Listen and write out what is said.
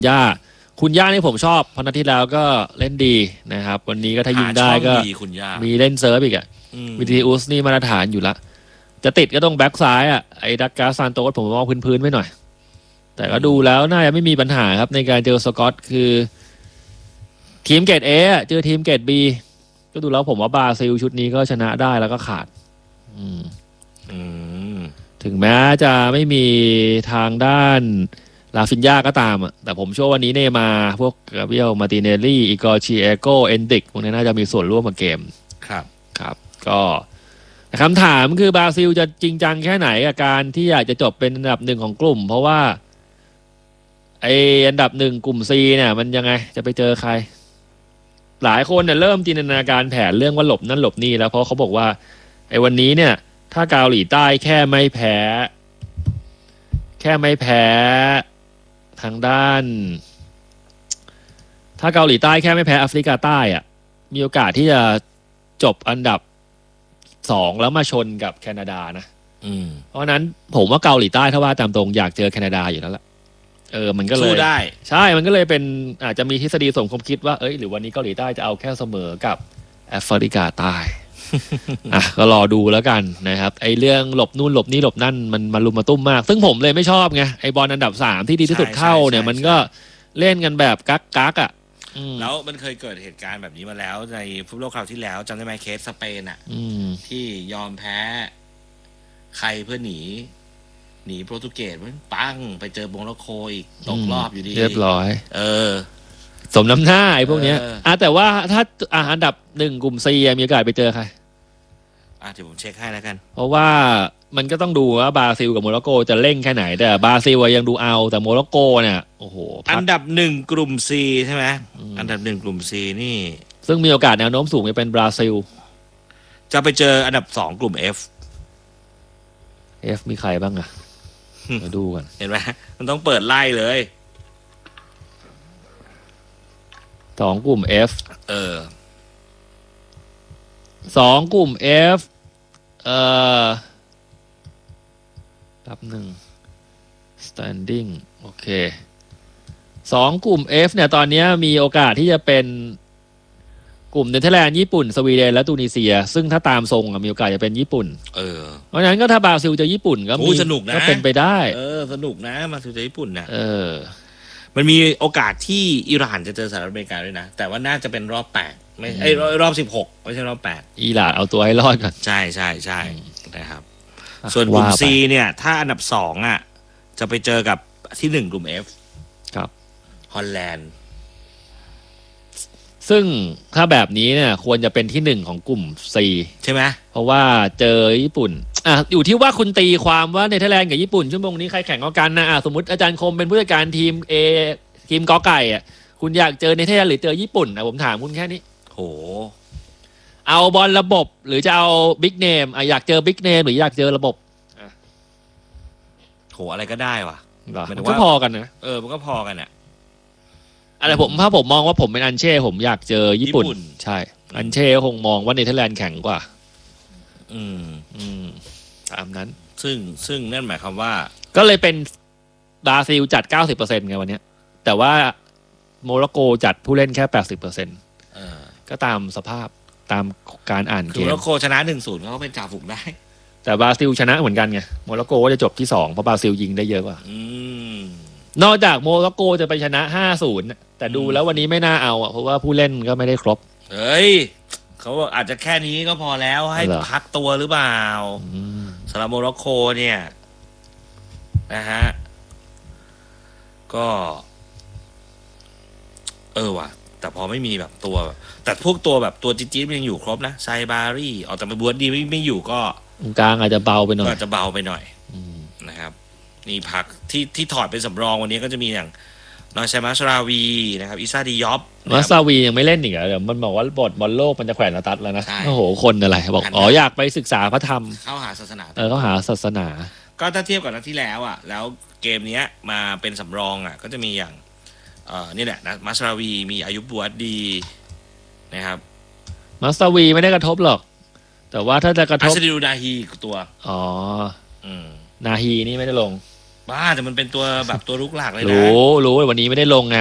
ย่าคุณย่านี่ผมชอบพนัดที่แล้วก็เล่นดีนะครับวันนี้ก็ถ้ายิงได้ก็มีเล่นเซิร์ฟอีกอ่ะวิทีอุสนี่มาตรฐานอยู่ละจะติดก็ต้องแบ็กซ้ายอ่ะไอ้ดักกาซานโตสผมมองพื้นๆไว้หน่อยแต่ก็ดูแล้วน่าจะไม่มีปัญหาครับในการเจอสกอตคือทีมเกรด A เจอทีมเกรด B ก็ดูแล้วผมว่าบราซิลชุดนี้ก็ชนะได้แล้วก็ขาดถึงแม้จะไม่มีทางด้านลาฟินยาก็ตามอ่ะแต่ผมเชื่อวันนี้เนมาพวกกาเบรียลมาติเนลลี่อีกอร์ชิเอโกเอนดิกพวกนี้น่าจะมีส่วนร่วมกับเกมครับก็คำถามคือบราซิลจะจริงจังแค่ไหนกับการที่อยากจะจบเป็นอันดับหนึ่งของกลุ่มเพราะว่าไออันดับหนึ่งกลุ่ม C เนี่ยมันยังไงจะไปเจอใครหลายคนเนี่ยเริ่มจินตนาการแผนเรื่องว่าหลบนั่นหลบนี่แล้วเพราะเขาบอกว่าไอ้วันนี้เนี่ยถ้าเกาหลีใต้แค่ไม่แพ้ทางด้านถ้าเกาหลีใต้แค่ไม่แพ้แอฟริกาใต้อ่ะมีโอกาสที่จะจบอันดับ2แล้วมาชนกับแคนาดานะเพราะนั้นผมว่าเกาหลีใต้ถ้าว่าตามตรงอยากเจอแคนาดาอยู่แล้วล่ะมันก็เลยสู้ได้ใช่มันก็เลยเป็นอาจจะมีทฤษฎีสมคบคิดว่าหรือวันนี้เกาหลีใต้จะเอาแค่เสมอกับแอฟริกาใต้ ก็รอดูแล้วกันนะครับไอ้เรื่องหลบนู่นหลบนี่หลบนั่นมันมาลุมมาตุ้มมากซึ่งผมเลยไม่ชอบไงไอ้บอลอันดับ3ที่ดีที่สุดเข้าเนี่ยมันก็เล่นกันแบบกักอ่ะแล้วมันเคยเกิดเหตุการณ์แบบนี้มาแล้วในฟุตบอลโลกคราวที่แล้วจำได้ไหมเคสสเปนอ่ะที่ยอมแพ้ใครเพื่อหนีโปรตุเกสมันปั้งไปเจอโมร็อกโกอีกตกรอบอยู่ดีเรียบร้อยสมน้ำหน้าไอ้พวกเนี้ยแต่ว่าถ้าอันดับ1กลุ่ม C มีโอกาสไปเจอใครเดี๋ยวผมเช็คให้แล้วกันเพราะว่ามันก็ต้องดูว่าบราซิลกับโมร็อกโกจะเร่งแค่ไหนแต่บราซิลยังดูเอาแต่โมร็อกโกเนี่ยโอ้โหอันดับ1กลุ่ม C ใช่ไหมอันดับ1กลุ่ม C นี่ซึ่งมีโอกาสแนวโน้มสูงจะเป็นบราซิลจะไปเจออันดับ2กลุ่ม F มีใครบ้างอะมาดูกันเห็นไหมมันต้องเปิดไล่เลย 2กลุ่ม F 2กลุ่ม F รับstanding โอเค2กลุ่ม F เนี่ยตอนนี้มีโอกาสที่จะเป็นกลุ่มเนเธอร์แลนด์ญี่ปุ่นสวีเดนและตูนิเซียซึ่งถ้าตามทรงมีโอกาสจะเป็นญี่ปุ่นเพราะฉะนั้นก็ถ้าบราซิลจะญี่ปุ่นก็มีสนุกนะก็เป็นไปได้สนุกนะบราซิลจะญี่ปุ่นนะมันมีโอกาสที่อิหร่านจะเจอสหรัฐอเมริกาด้วยนะแต่ว่าน่าจะเป็นรอบ8ไม่รอบ16ไม่ใช่รอบ8 อิหร่านเอาตัวให้รอดก่อนใช่นะครับส่วนกลุ่ม C เนี่ยถ้าอันดับ2อ่ะจะไปเจอกับที่1กลุ่ม F ครับฮอลแลนด์ซึ่งถ้าแบบนี้เนี่ยควรจะเป็นที่1ของกลุ่ม C ใช่ไหมเพราะว่าเจอญี่ปุ่นอยู่ที่ว่าคุณตีความว่าเนเธอร์แลนด์กับญี่ปุ่นชั่วโมงนี้ใครแข่งกันนะสมมติอาจารย์คมเป็นผู้จัดการทีม A ทีมกอไก่คุณอยากเจอเนเธอร์แลนด์หรือเจอญี่ปุ่นผมถามคุณแค่นี้โหเอาบอลระบบหรือจะเอาบิ๊กเนมอยากเจอบิ๊กเนมหรืออยากเจอระบบโหอะไรก็ได้ว่ะมันก็พอกันนะมันก็พอกันอ่ะอะไรถ้าผมมองว่าผมเป็นอันเช่ผมอยากเจอญี่ปุ่นใช่อันเช่คงมองว่าเนเธอร์แลนด์แข็งกว่าตามนั้นซึ่งนั่นหมายความว่าก็เลยเป็นบราซิลจัด 90% ไงวันนี้แต่ว่าโมร็อกโกจัดผู้เล่นแค่ 80%ก็ตามสภาพตามการอ่านเกมโมร็อกโกชนะ 1-0 เขาเป็นจ่าฝูงได้แต่บราซิลชนะเหมือนกันไงโมร็อกโกก็จะจบที่2เพราะบราซิลยิงได้เยอะกว่านอกจากโมร็อกโกจะไปชนะ 5-0 แต่ดูแล้ววันนี้ไม่น่าเอาเพราะว่าผู้เล่นก็ไม่ได้ครบเขาอาจจะแค่นี้ก็พอแล้วให้พักตัวหรือเปล่าสำหรับโมร็อกโกเนี่ยนะฮะก็ว่ะแต่พอไม่มีแบบตัวแต่พวกตัวแบบตัวจี๊ดๆมันยังอยู่ครบนะไซบารี่แต่มาบวชดีไม่อยู่ก็กลางอาจจะเบาไปหน่อยนะครับนี่พักที่ถอดเป็นสำรองวันนี้ก็จะมีอย่างนอยชัยมัสราวีนะครับอิซาดิยอฟมัสราวียังไม่เล่นอีกเหรอเดี๋ยวมันบอกว่าบอลโลกมันจะแขวนตัดแล้วนะโอ้โหคนอะไรบอกอยากไปศึกษาพระธรรมเข้าหาศาสนาเข้าหาศาสนาก็ถ้าเทียบกับนัดที่แล้วแล้วเกมนี้มาเป็นสำรองก็จะมีอย่างนี่แหละนะมัสราวีมีอายุบวชดีนะครับมัสราวีไม่ได้กระทบหรอกแต่ว่าถ้าจะกระทบอาชดิดูนาฮีตัวนาฮีนี่ไม่ได้ลงบ้าแต่มันเป็นตัวแบบตัวรุกหลักเลยนะรู้วันนี้ไม่ได้ลงไง